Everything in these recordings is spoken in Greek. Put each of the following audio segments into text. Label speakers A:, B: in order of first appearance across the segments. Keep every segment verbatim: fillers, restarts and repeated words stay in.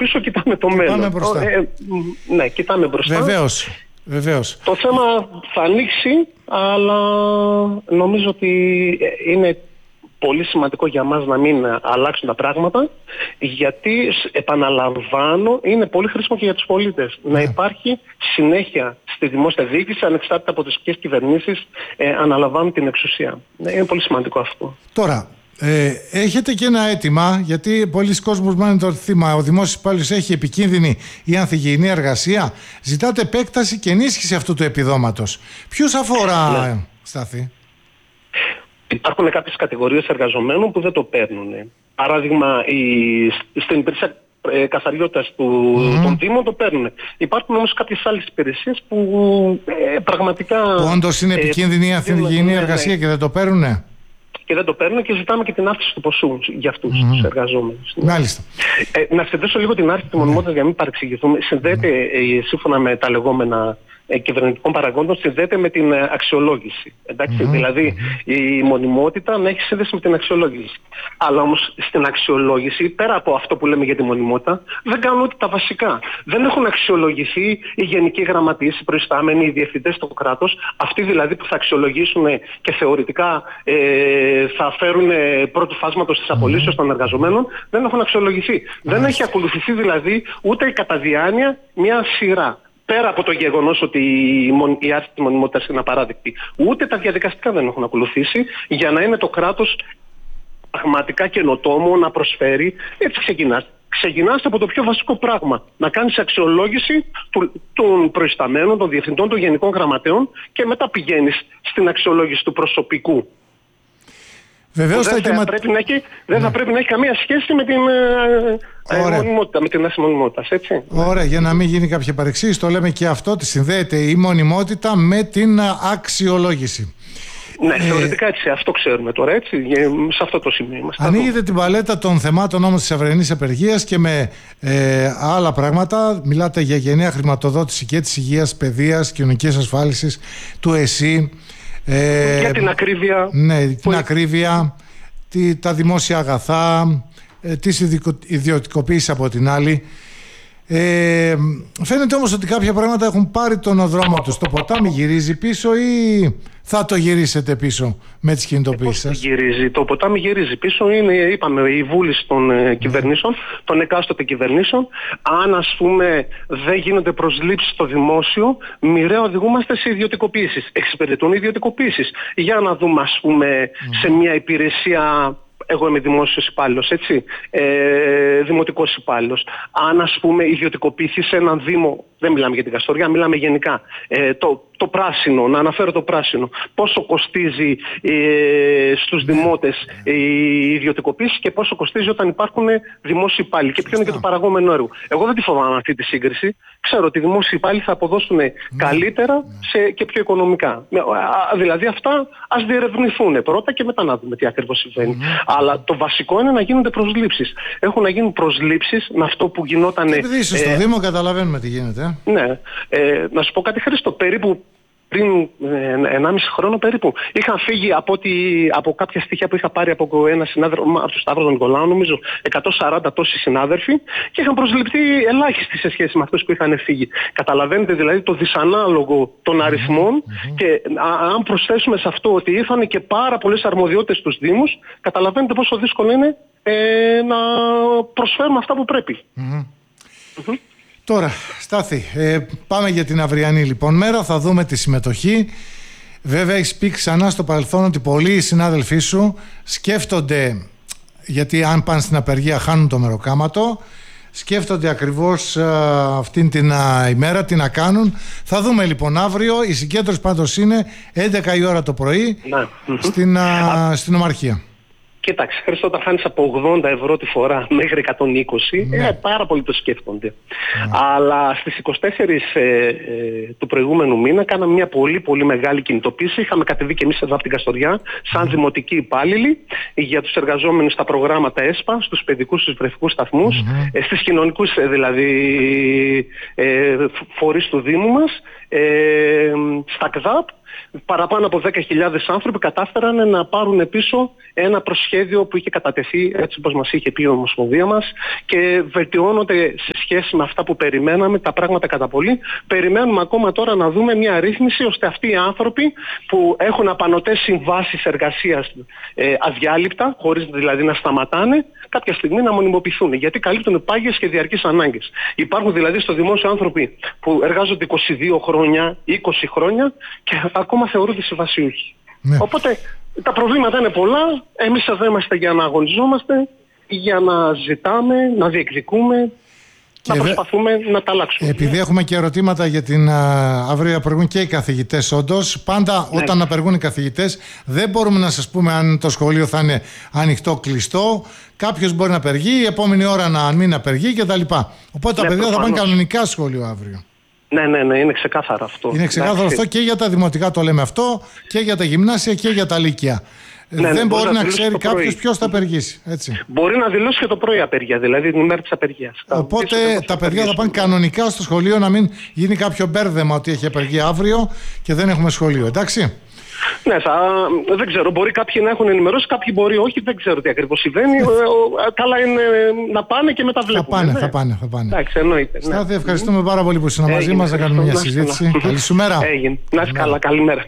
A: πίσω, κοιτάμε το μέλλον.
B: Πάμε μπροστά.
A: Ε, ναι, κοιτάμε μπροστά.
B: Βεβαίως. Βεβαίως.
A: Το θέμα θα ανοίξει, αλλά νομίζω ότι είναι πολύ σημαντικό για μας να μην αλλάξουν τα πράγματα, γιατί, επαναλαμβάνω, είναι πολύ χρήσιμο και για τους πολίτες. Yeah. Να υπάρχει συνέχεια στη δημόσια διοίκηση, ανεξάρτητα από τις ποιες κυβερνήσεις ε, αναλαμβάνουν την εξουσία. Είναι πολύ σημαντικό αυτό.
B: Τώρα, ε, έχετε και ένα αίτημα, γιατί πολλοί κόσμος μένουν το θύμα. Ο δημόσιος υπάλληλος έχει επικίνδυνη ή ανθυγιεινή εργασία. Ζητάτε επέκταση και ενίσχυση αυτού του επιδόματος. Ποιους αφορά, yeah. Στάθη?
A: Υπάρχουν κάποιες κατηγορίες εργαζομένων που δεν το παίρνουν. Παράδειγμα, η, στην υπηρεσία ε, καθαριότητας του, mm-hmm. των Δήμων το παίρνουν. Υπάρχουν όμως κάποιες άλλες υπηρεσίες που ε, πραγματικά... Που
B: όντως είναι επικίνδυνη η ε, ανθυγιεινή ναι, εργασία ναι. και δεν το παίρνουνε. Και
A: δεν το παίρνουν και ζητάμε και την αύξηση του ποσού για αυτούς mm-hmm. τους εργαζόμενους.
B: Μάλιστα.
A: Ε, να συνδέσω λίγο την άρση της μονιμότητας mm-hmm. για να μην παρεξηγηθούμε. Συνδέεται mm-hmm. ε, σύμφωνα με τα λεγόμενα ε, κυβερνητικών παραγόντων, συνδέεται με την ε, αξιολόγηση. Εντάξει, mm-hmm. δηλαδή η μονιμότητα να έχει σύνδεση με την αξιολόγηση. Αλλά όμως στην αξιολόγηση, πέρα από αυτό που λέμε για τη μονιμότητα, δεν κάνουν ούτε τα βασικά. Δεν έχουν αξιολογηθεί οι γενικοί γραμματείς, οι προϊστάμενοι, οι διευθυντές στο κράτος, αυτοί δηλαδή που θα αξιολογήσουν και θεωρητικά ε, θα φέρουν πρώτου φάσματος της απολύσεως mm-hmm. των εργαζομένων, δεν έχουν αξιολογηθεί. Mm-hmm. Δεν έχει ακολουθηθεί δηλαδή ούτε η κατά διάνοια μια σειρά. Πέρα από το γεγονός ότι η άρση της μονιμότητας είναι απαράδεκτη, ούτε τα διαδικαστικά δεν έχουν ακολουθήσει για να είναι το κράτος πραγματικά καινοτόμο, να προσφέρει. Έτσι ξεκινάς. Ξεκινάς από το πιο βασικό πράγμα. Να κάνεις αξιολόγηση του, των προϊσταμένων, των διευθυντών, των γενικών γραμματέων και μετά πηγαίνεις στην αξιολόγηση του προσωπικού.
B: Βεβαίως
A: δεν, θα
B: αιτημα...
A: πρέπει να έχει, δεν ναι. θα πρέπει να έχει καμία σχέση με την ε, μονιμότητα, με την άρση μονιμότητας, έτσι.
B: Ωραία, για να μην γίνει κάποια παρεξήγηση, το λέμε και αυτό, ότι συνδέεται η μονιμότητα με την αξιολόγηση.
A: Ναι, θεωρητικά έτσι, αυτό ξέρουμε τώρα, έτσι, σε αυτό το σημείο είμαστε.
B: Ανοίγετε την παλέτα των θεμάτων όμως της αυριανής απεργίας και με ε, άλλα πράγματα. Μιλάτε για γενναία χρηματοδότηση και της υγείας, παιδείας, κοινωνικής ασφάλισης, του ΕΣΥ. Ε,
A: για την ακρίβεια.
B: Ναι, την που... ακρίβεια, τη, τα δημόσια αγαθά, ε, τις ιδιωτικοποίησεις από την άλλη. Ε, φαίνεται όμως ότι κάποια πράγματα έχουν πάρει τον δρόμο τους. Το ποτάμι γυρίζει πίσω ή θα το γυρίσετε πίσω με τις κινητοποίησεις σας?
A: Γυρίζει. Το ποτάμι γυρίζει πίσω. Είναι, είπαμε, η βούληση των ε, κυβερνήσεων, των εκάστοτε κυβερνήσεων. Αν, ας πούμε, δεν γίνονται προσλήψεις στο δημόσιο, μοιραία οδηγούμαστε σε ιδιωτικοποίησεις. Εξυπηρετούν ιδιωτικοποίησεις. Για να δούμε, ας πούμε, mm. σε μια υπηρεσία. Εγώ είμαι δημόσιος υπάλληλος, έτσι, ε, δημοτικός υπάλληλος. Αν, ας πούμε, ιδιωτικοποιηθεί σε έναν δήμο, δεν μιλάμε για την Καστοριά, μιλάμε γενικά, ε, το, το πράσινο, να αναφέρω το πράσινο, πόσο κοστίζει ε, στους δημότες η ιδιωτικοποίηση και πόσο κοστίζει όταν υπάρχουν δημόσιοι υπάλληλοι και ποιο είναι και το παραγόμενο έργο. Εγώ δεν τη φοβάμαι αυτή τη σύγκριση. Ξέρω ότι οι δημόσιοι υπάλληλοι θα αποδώσουν καλύτερα σε, και πιο οικονομικά. Δηλαδή αυτά ας διερευνηθούν πρώτα και μετά να δούμε τι ακριβώς συμβαίνει. Αλλά το βασικό είναι να γίνονται προσλήψεις. Έχουν να γίνουν προσλήψεις με αυτό που γινόταν.
B: Επειδή είσαι στο ε, Δήμο, καταλαβαίνουμε τι γίνεται.
A: Ναι. Ε, να σου πω κάτι, Χρήστο, περίπου πριν ενάμιση χρόνο περίπου είχαν φύγει από, ότι, από κάποια στοιχεία που είχα πάρει από ένα συνάδελφο, από τον Σταύρο τον Νικολάου, νομίζω εκατόν σαράντα τόσοι συνάδελφοι, και είχαν προσληφθεί ελάχιστοι σε σχέση με αυτούς που είχαν φύγει. Καταλαβαίνετε δηλαδή το δυσανάλογο των αριθμών mm-hmm. και α, αν προσθέσουμε σε αυτό ότι ήρθαν και πάρα πολλές αρμοδιότητες στους Δήμους, καταλαβαίνετε πόσο δύσκολο είναι ε, να προσφέρουμε αυτά που πρέπει.
B: Mm-hmm. Mm-hmm. Τώρα, Στάθη, ε, πάμε για την αυριανή λοιπόν μέρα, θα δούμε τη συμμετοχή. Βέβαια έχεις πει ξανά στο παρελθόν ότι πολλοί συνάδελφοί σου σκέφτονται, γιατί αν πάνε στην απεργία χάνουν το μεροκάματο, σκέφτονται ακριβώς ε, αυτήν την α, ημέρα τι να κάνουν. Θα δούμε λοιπόν αύριο, η συγκέντρωση πάντως είναι έντεκα η ώρα το πρωί
A: ναι.
B: στην, α, στην Ομαρχία.
A: Κοίταξε, Χρήστο, όταν χάνεις από ογδόντα ευρώ τη φορά μέχρι εκατόν είκοσι, ναι. ε, πάρα πολλοί το σκέφτονται. Ναι. Αλλά στις είκοσι τέσσερις ε, ε, του προηγούμενου μήνα κάναμε μια πολύ πολύ μεγάλη κινητοποίηση. Είχαμε κατεβεί και εμείς εδώ από την Καστοριά, σαν mm. δημοτικοί υπάλληλοι, για τους εργαζόμενους στα προγράμματα ΕΣΠΑ, στους παιδικούς, στους βρεφικούς σταθμούς, mm-hmm. ε, στις κοινωνικούς δηλαδή ε, φορείς του Δήμου μας, ε, στα ΚΔΑΠ. παραπάνω από δέκα χιλιάδες άνθρωποι κατάφεραν να πάρουν πίσω ένα προσχέδιο που είχε κατατεθεί έτσι όπως μας είχε πει η Ομοσπονδία μας, και βελτιώνονται σε σχέση με αυτά που περιμέναμε τα πράγματα κατά πολύ. Περιμένουμε ακόμα τώρα να δούμε μια ρύθμιση ώστε αυτοί οι άνθρωποι που έχουν απανωτές συμβάσεις εργασίας ε, αδιάλειπτα, χωρίς δηλαδή να σταματάνε, κάποια στιγμή να μονιμοποιηθούν, γιατί καλύπτουν πάγιες και διαρκείς ανάγκες. Υπάρχουν δηλαδή στο δημόσιο άνθρωποι που εργάζονται είκοσι δύο χρόνια, είκοσι χρόνια και ακόμα θεωρούνται συμβασιούχοι. Ναι. Οπότε τα προβλήματα είναι πολλά. Εμείς εδώ είμαστε για να αγωνιζόμαστε, για να ζητάμε, να διεκδικούμε, και να προσπαθούμε δε... να τα αλλάξουμε.
B: Επειδή έχουμε και ερωτήματα για την α, αύριο απεργούν και οι καθηγητές, όντως. Πάντα ναι. όταν απεργούν οι καθηγητές, δεν μπορούμε να σας πούμε αν το σχολείο θα είναι ανοιχτό, κλειστό. Κάποιος μπορεί να απεργεί, η επόμενη ώρα να μην απεργεί κτλ. Οπότε ναι, τα παιδιά θα πάνε κανονικά στο σχολείο αύριο.
A: Ναι, ναι, ναι, είναι ξεκάθαρο αυτό.
B: Είναι ξεκάθαρο Εντάξει. αυτό και για τα δημοτικά, το λέμε αυτό, και για τα γυμνάσια και για τα λύκεια. Ναι, δεν μπορεί να, να ξέρει κάποιος ποιος θα απεργήσει. Έτσι.
A: Μπορεί να δηλώσει και το πρωί απεργία, δηλαδή την ημέρα της απεργίας.
B: Οπότε τα παιδιά θα πάνε κανονικά στο σχολείο, να μην γίνει κάποιο μπέρδεμα ότι έχει απεργία αύριο και δεν έχουμε σχολείο. Εντάξει.
A: Ναι, θα, δεν ξέρω. Μπορεί κάποιοι να έχουν ενημερώσει, κάποιοι μπορεί όχι. Δεν ξέρω τι ακριβώς συμβαίνει. Καλά είναι να πάνε και μετά βλέπουμε.
B: Θα πάνε,
A: ναι.
B: θα πάνε. Θα πάνε.
A: Εντάξει, εννοείται.
B: Στάθη, ναι. ευχαριστούμε πάρα πολύ που ήσουν μαζί μας να κάνουμε μια συζήτηση. Καλή σου μέρα.
A: Έγινε. Να είσαι καλά. Καλημέρα.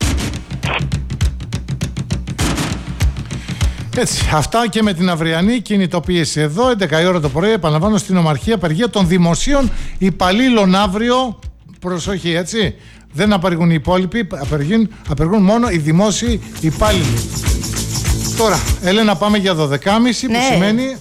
B: Έτσι, αυτά και με την αυριανή κινητοποίηση εδώ, έντεκα η ώρα το πρωί, επαναλαμβάνω, στην Ομαρχία, απεργία των δημοσίων υπαλλήλων αύριο. Προσοχή, έτσι. Δεν απεργούν οι υπόλοιποι, απεργούν, απεργούν μόνο οι δημόσιοι υπάλληλοι. Τώρα, Έλενα, πάμε για δώδεκα και μισή, ναι. που σημαίνει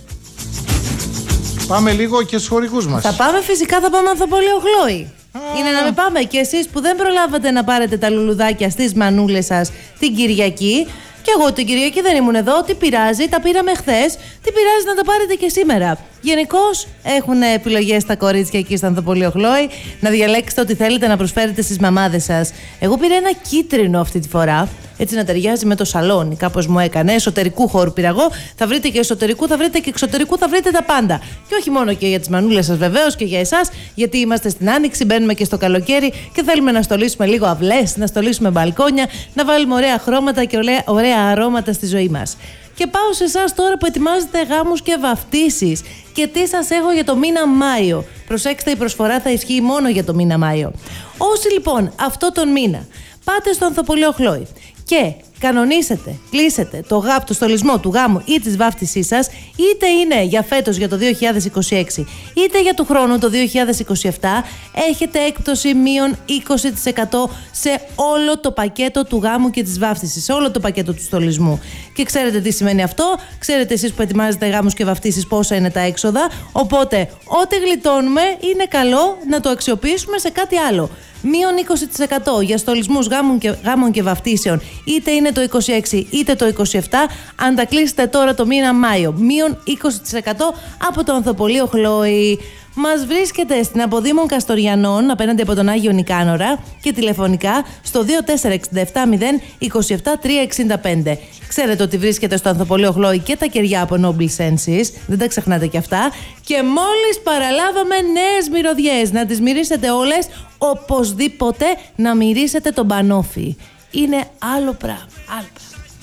B: πάμε λίγο και στους χορηγούς μας.
C: Θα πάμε φυσικά, θα πάμε Ανθοπολείο Χλόη. Είναι να μην πάμε και εσείς που δεν προλάβατε να πάρετε τα λουλουδάκια στις μανούλες σας την Κυριακή. Και εγώ την Κυριακή δεν ήμουν εδώ. Τι πειράζει, τα πήραμε χθες. Τι πειράζει να τα πάρετε και σήμερα. Γενικώς έχουν επιλογές τα κορίτσια εκεί στο Ανθοπολείο Χλόη να διαλέξετε ό,τι θέλετε να προσφέρετε στις μαμάδες σας. Εγώ πήρα ένα κίτρινο αυτή τη φορά. Έτσι να ταιριάζει με το σαλόνι. Κάπως μου έκανε. Εσωτερικού χώρου πήρα εγώ. Θα βρείτε και εσωτερικού, θα βρείτε και εξωτερικού, θα βρείτε τα πάντα. Και όχι μόνο και για τις μανούλες σας βεβαίως και για εσάς, γιατί είμαστε στην Άνοιξη, μπαίνουμε και στο καλοκαίρι και θέλουμε να στολίσουμε λίγο αυλές, να στολίσουμε μπαλκόνια, να βάλουμε ωραία χρώματα και ωραία, ωραία αρώματα στη ζωή μας. Και πάω σε εσάς τώρα που ετοιμάζετε γάμους και βαφτίσεις. Και τι σας έχω για το μήνα Μάιο. Προσέξτε, η προσφορά θα ισχύει μόνο για το μήνα Μάιο. Όσοι λοιπόν αυτό τον μήνα πάτε στο Ανθοπολείο Χλόη και κανονίσετε, κλείσετε το, γά, το στολισμό του γάμου ή της βάφτισής σας, είτε είναι για φέτος για το δύο χιλιάδες είκοσι έξι, είτε για του χρόνου το δύο χιλιάδες είκοσι επτά, έχετε έκπτωση μείον είκοσι τοις εκατό σε όλο το πακέτο του γάμου και της βάφτισης, σε όλο το πακέτο του στολισμού. Και ξέρετε τι σημαίνει αυτό, ξέρετε εσείς που ετοιμάζετε γάμους και βαφτίσεις πόσα είναι τα έξοδα, οπότε ό,τι γλιτώνουμε είναι καλό να το αξιοποιήσουμε σε κάτι άλλο. Μείον είκοσι τοις εκατό για στολισμούς γάμων και, γάμων και βαφτίσεων, είτε είναι το είκοσι έξι είτε το είκοσι επτά, αν τα κλείσετε τώρα το μήνα Μάιο. Μείον είκοσι τοις εκατό από το Ανθοπολείο Χλόη. Μας βρίσκεται στην Αποδήμων Καστοριανών, απέναντι από τον Άγιο Νικάνορα, και τηλεφωνικά στο δύο τέσσερα έξι επτά μηδέν δύο επτά τρία έξι πέντε. Ξέρετε ότι βρίσκεται στο Ανθοπολείο Χλόη και τα κεριά από Noble Senses, δεν τα ξεχνάτε κι αυτά. Και μόλις παραλάβαμε νέες μυρωδιές, να τις μυρίσετε όλες, οπωσδήποτε να μυρίσετε τον μπανόφι. Είναι άλλο πράγμα, άλλο πράγμα.